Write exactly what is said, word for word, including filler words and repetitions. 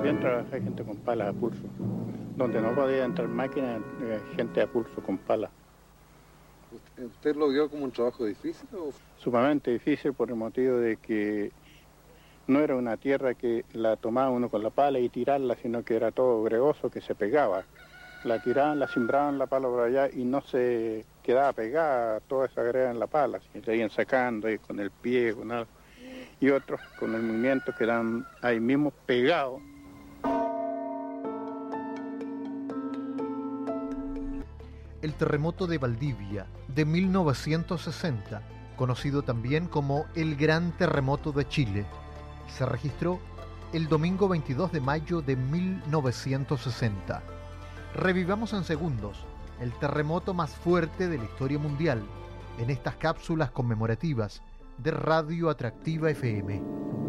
también trabajaba gente con palas a pulso. Donde no podía entrar máquinas, eh, gente a pulso con palas. ¿Usted lo vio como un trabajo difícil? O? Sumamente difícil por el motivo de que no era una tierra que la tomaba uno con la pala y tirarla, sino que era todo gregoso que se pegaba. La tiraban, la simbraban la pala por allá y no se quedaba pegada toda esa greda en la pala, se seguían sacando ahí con el pie, con algo. Y otros con el movimiento quedaban ahí mismo pegados. El terremoto de Valdivia de mil novecientos sesenta, conocido también como el Gran Terremoto de Chile, se registró el domingo veintidós de mayo de mil novecientos sesenta. Revivamos en segundos el terremoto más fuerte de la historia mundial en estas cápsulas conmemorativas de Radio Atractiva F M.